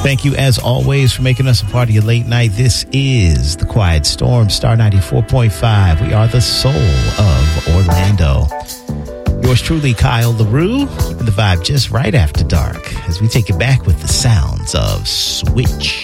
Thank you, as always, for making us a part of your late night. This is The Quiet Storm, Star 94.5. We are the soul of Orlando. Yours truly, Kyle LaRue, keeping the vibe just right after dark as we take it back with the sounds of Switch.